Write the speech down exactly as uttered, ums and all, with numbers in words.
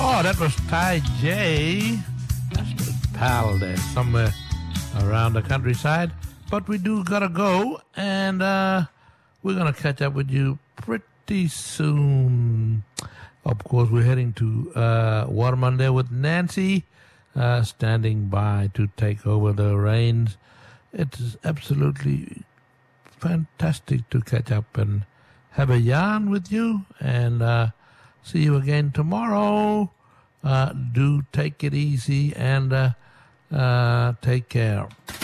Oh, that was Ty J. That's the pal there somewhere around the countryside. But we do gotta go, and uh, we're gonna catch up with you pretty soon. Of course, we're heading to uh, Waterman there with Nancy, uh, standing by to take over the reins. It's absolutely fantastic to catch up and have a yarn with you, and uh, see you again tomorrow. Uh, do take it easy and uh, uh, take care.